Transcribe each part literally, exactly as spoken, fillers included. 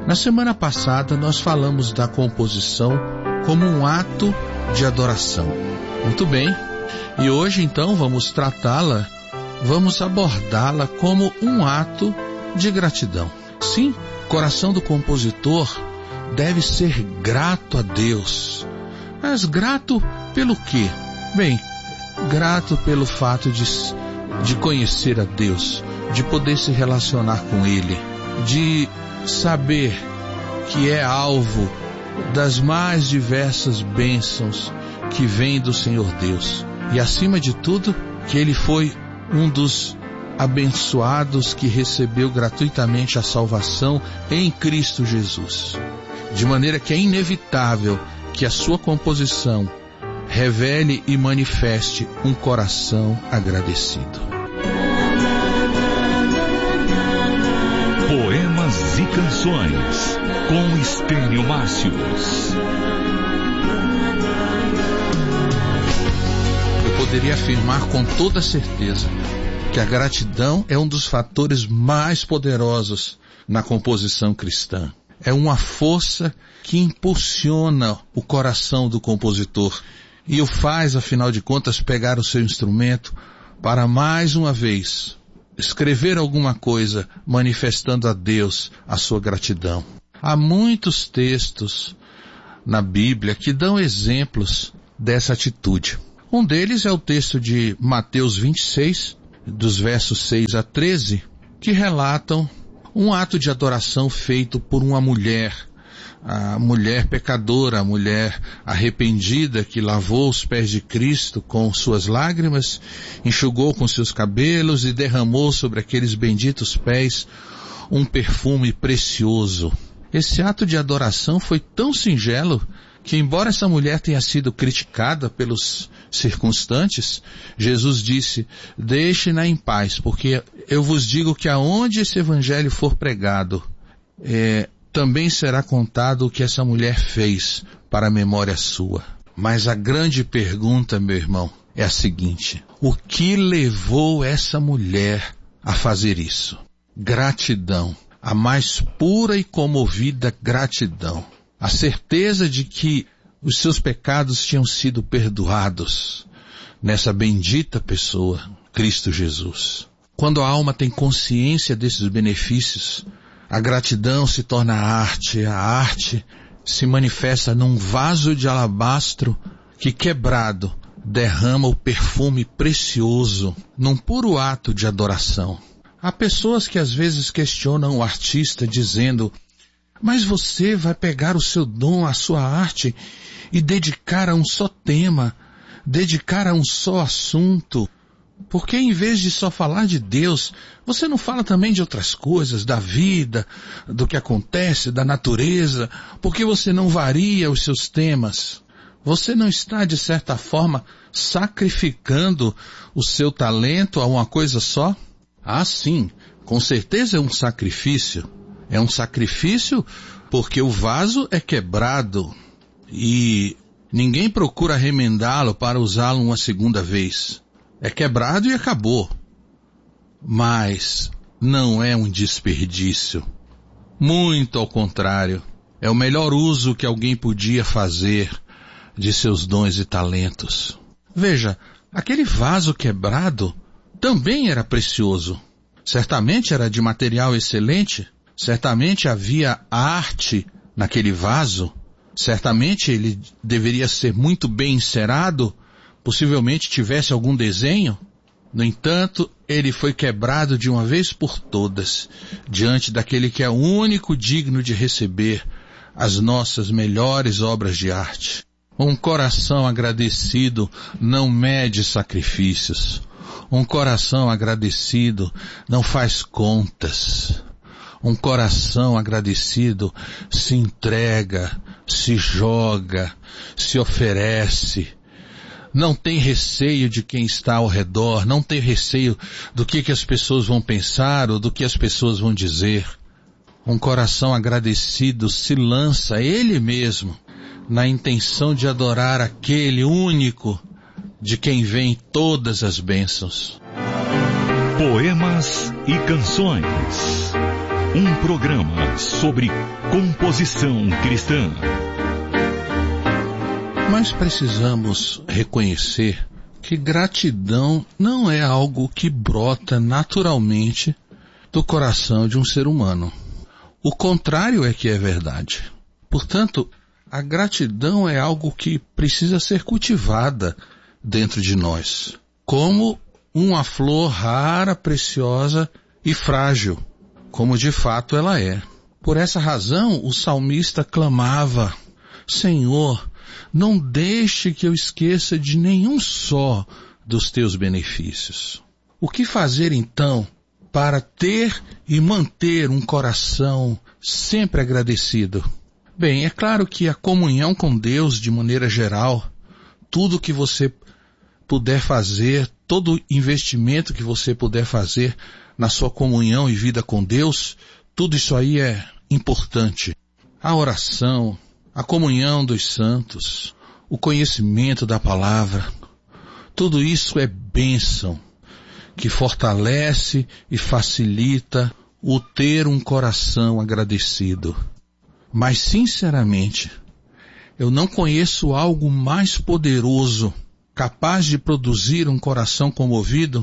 Na semana passada nós falamos da composição como um ato de adoração. Muito bem, e hoje então vamos tratá-la, vamos abordá-la como um ato de gratidão. Sim, o coração do compositor deve ser grato a Deus. Mas grato pelo quê? Bem, grato pelo fato de, de conhecer a Deus, de poder se relacionar com Ele, de saber que é alvo das mais diversas bênçãos que vêm do Senhor Deus. E acima de tudo, que Ele foi um dos abençoados que recebeu gratuitamente a salvação em Cristo Jesus. De maneira que é inevitável que a sua composição revele e manifeste um coração agradecido. Poemas e canções com Estênio Márcios. Eu poderia afirmar com toda certeza que a gratidão é um dos fatores mais poderosos na composição cristã. É uma força que impulsiona o coração do compositor e o faz, afinal de contas, pegar o seu instrumento para mais uma vez escrever alguma coisa manifestando a Deus a sua gratidão. Há muitos textos na Bíblia que dão exemplos dessa atitude. Um deles é o texto de Mateus vinte e seis, dos versos seis a treze, que relatam um ato de adoração feito por uma mulher, a mulher pecadora, a mulher arrependida que lavou os pés de Cristo com suas lágrimas, enxugou com seus cabelos e derramou sobre aqueles benditos pés um perfume precioso. Esse ato de adoração foi tão singelo que, embora essa mulher tenha sido criticada pelos circunstantes, Jesus disse: deixe-na em paz, porque eu vos digo que aonde esse evangelho for pregado, é, também será contado o que essa mulher fez para a memória sua. Mas a grande pergunta, meu irmão, é a seguinte: o que levou essa mulher a fazer isso? Gratidão, a mais pura e comovida gratidão. A certeza de que os seus pecados tinham sido perdoados nessa bendita pessoa, Cristo Jesus. Quando a alma tem consciência desses benefícios, a gratidão se torna arte, a arte se manifesta num vaso de alabastro que, quebrado, derrama o perfume precioso num puro ato de adoração. Há pessoas que às vezes questionam o artista dizendo: mas você vai pegar o seu dom, a sua arte e dedicar a um só tema, dedicar a um só assunto. Porque em vez de só falar de Deus, você não fala também de outras coisas, da vida, do que acontece, da natureza? Porque você não varia os seus temas? Você não está, de certa forma, sacrificando o seu talento a uma coisa só? Ah, sim, com certeza é um sacrifício. É um sacrifício porque o vaso é quebrado e ninguém procura remendá-lo para usá-lo uma segunda vez. É quebrado e acabou. Mas não é um desperdício. Muito ao contrário. É o melhor uso que alguém podia fazer de seus dons e talentos. Veja, aquele vaso quebrado também era precioso. Certamente era de material excelente. Certamente havia arte naquele vaso. Certamente ele deveria ser muito bem encerado. Possivelmente tivesse algum desenho. No entanto, ele foi quebrado de uma vez por todas, diante daquele que é o único digno de receber as nossas melhores obras de arte. Um coração agradecido não mede sacrifícios. Um coração agradecido não faz contas. Um coração agradecido se entrega, se joga, se oferece. Não tem receio de quem está ao redor, não tem receio do que, que as pessoas vão pensar ou do que as pessoas vão dizer. Um coração agradecido se lança ele mesmo na intenção de adorar aquele único de quem vêm todas as bênçãos. Poemas e canções. Um programa sobre composição cristã. Mas precisamos reconhecer que gratidão não é algo que brota naturalmente do coração de um ser humano. O contrário é que é verdade. Portanto, a gratidão é algo que precisa ser cultivada dentro de nós, como uma flor rara, preciosa e frágil, como de fato ela é. Por essa razão, o salmista clamava: Senhor, não deixe que eu esqueça de nenhum só dos teus benefícios. O que fazer então para ter e manter um coração sempre agradecido? Bem, é claro que a comunhão com Deus, de maneira geral, tudo que você puder fazer, todo investimento que você puder fazer na sua comunhão e vida com Deus, tudo isso aí é importante. A oração, a comunhão dos santos, o conhecimento da palavra, tudo isso é bênção que fortalece e facilita o ter um coração agradecido. Mas, sinceramente, eu não conheço algo mais poderoso, capaz de produzir um coração comovido,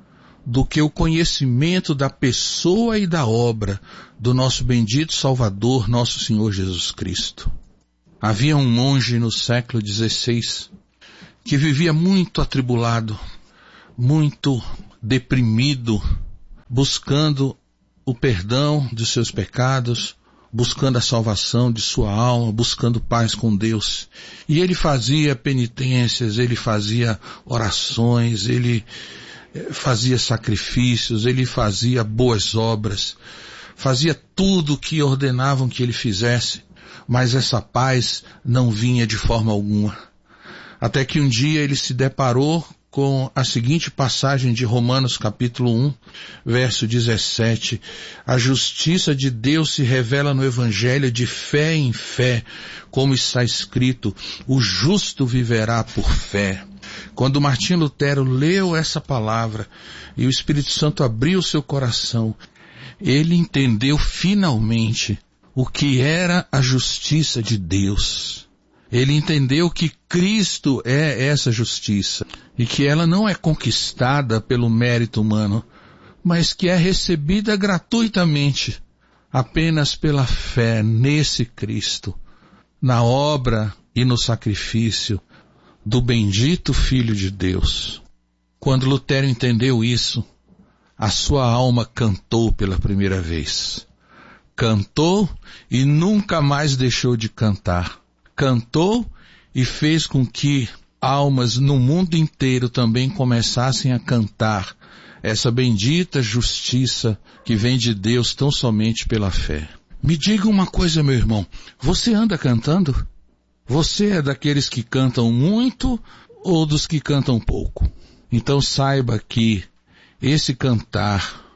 do que o conhecimento da pessoa e da obra do nosso bendito Salvador, nosso Senhor Jesus Cristo. Havia um monge no século dezesseis que vivia muito atribulado, muito deprimido, buscando o perdão dos seus pecados, buscando a salvação de sua alma, buscando paz com Deus. E ele fazia penitências, ele fazia orações, ele fazia sacrifícios, ele fazia boas obras, fazia tudo o que ordenavam que ele fizesse, mas essa paz não vinha de forma alguma. Até que um dia ele se deparou com a seguinte passagem de Romanos capítulo um, verso dezessete. A justiça de Deus se revela no Evangelho de fé em fé, como está escrito, o justo viverá por fé. Quando Martim Lutero leu essa palavra e o Espírito Santo abriu seu coração, ele entendeu finalmente o que era a justiça de Deus. Ele entendeu que Cristo é essa justiça e que ela não é conquistada pelo mérito humano, mas que é recebida gratuitamente, apenas pela fé nesse Cristo, na obra e no sacrifício do bendito Filho de Deus. Quando Lutero entendeu isso, a sua alma cantou pela primeira vez. Cantou e nunca mais deixou de cantar. Cantou e fez com que almas no mundo inteiro também começassem a cantar essa bendita justiça que vem de Deus tão somente pela fé. Me diga uma coisa, meu irmão, você anda cantando? Você é daqueles que cantam muito ou dos que cantam pouco? Então saiba que esse cantar,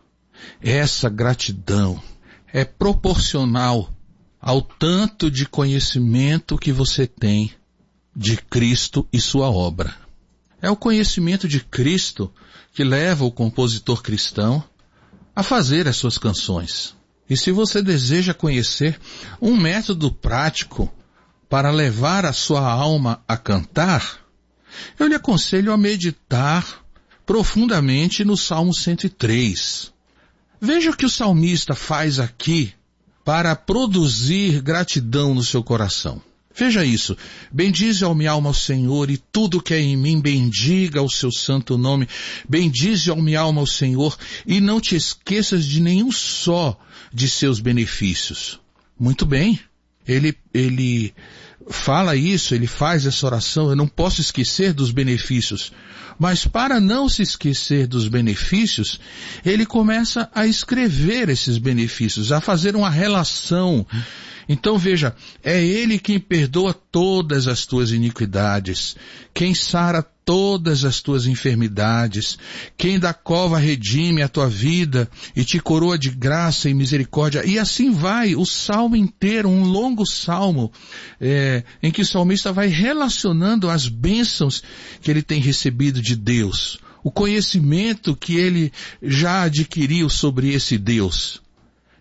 essa gratidão, é proporcional ao tanto de conhecimento que você tem de Cristo e sua obra. É o conhecimento de Cristo que leva o compositor cristão a fazer as suas canções. E se você deseja conhecer um método prático para levar a sua alma a cantar, eu lhe aconselho a meditar profundamente no Salmo cento e três. Veja o que o salmista faz aqui para produzir gratidão no seu coração. Veja isso. Bendize a minha alma ao Senhor, e tudo que é em mim bendiga o seu santo nome. Bendize a minha alma ao Senhor, e não te esqueças de nenhum só de seus benefícios. Muito bem. Ele, ele fala isso, ele faz essa oração, eu não posso esquecer dos benefícios. Mas para não se esquecer dos benefícios, ele começa a escrever esses benefícios, a fazer uma relação. Então veja, é Ele quem perdoa todas as tuas iniquidades, quem sara todas as tuas enfermidades, quem da cova redime a tua vida e te coroa de graça e misericórdia. E assim vai o salmo inteiro, um longo salmo, é, em que o salmista vai relacionando as bênçãos que ele tem recebido de Deus, o conhecimento que ele já adquiriu sobre esse Deus.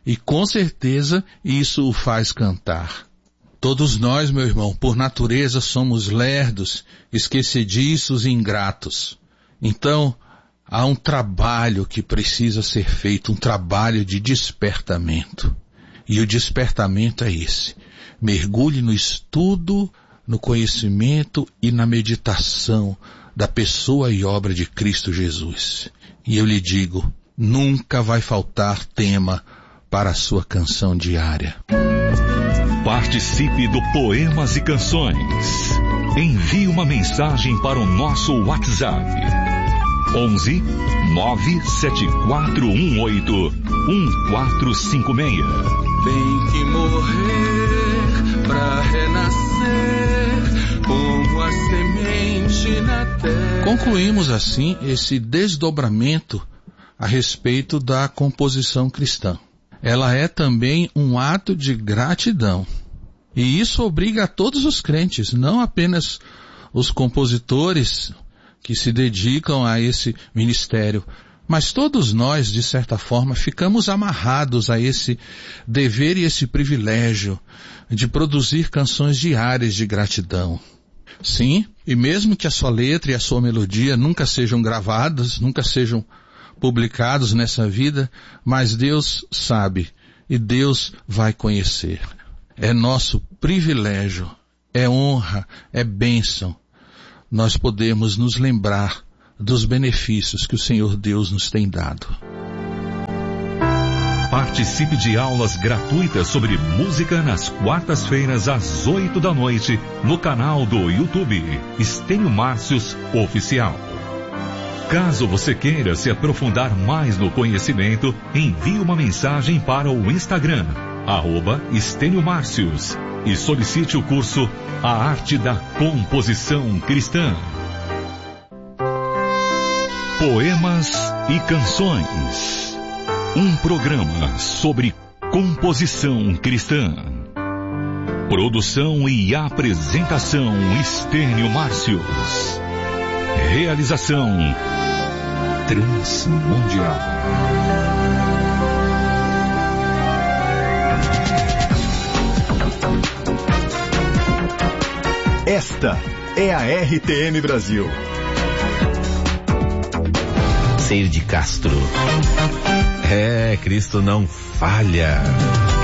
E com certeza isso o faz cantar. Todos nós, meu irmão, por natureza somos lerdos, esquecediços e ingratos. Então, há um trabalho que precisa ser feito, um trabalho de despertamento. E o despertamento é esse. Mergulhe no estudo, no conhecimento e na meditação da pessoa e obra de Cristo Jesus. E eu lhe digo, nunca vai faltar tema para a sua canção diária. Participe do Poemas e Canções. Envie uma mensagem para o nosso WhatsApp. onze nove sete quatro um oito um quatro cinco seis. Tem que morrer pra renascer como a semente na terra. Concluímos assim esse desdobramento a respeito da composição cristã. Ela é também um ato de gratidão. E isso obriga a todos os crentes, não apenas os compositores que se dedicam a esse ministério, mas todos nós, de certa forma, ficamos amarrados a esse dever e esse privilégio de produzir canções diárias de gratidão. Sim, e mesmo que a sua letra e a sua melodia nunca sejam gravadas, nunca sejam publicados nessa vida, mas Deus sabe e Deus vai conhecer. É nosso privilégio, é honra, é bênção. Nós podemos nos lembrar dos benefícios que o Senhor Deus nos tem dado. Participe de aulas gratuitas sobre música nas quartas-feiras às oito da noite no canal do YouTube Estênio Márcios Oficial. Caso você queira se aprofundar mais no conhecimento, envie uma mensagem para o Instagram, arroba Estênio Márcios, e solicite o curso A Arte da Composição Cristã. Poemas e Canções. Um programa sobre composição cristã. Produção e apresentação Estênio Márcios. Realização Transmundial. Esta é a R T M Brasil. Seio de Castro. É, Cristo não falha.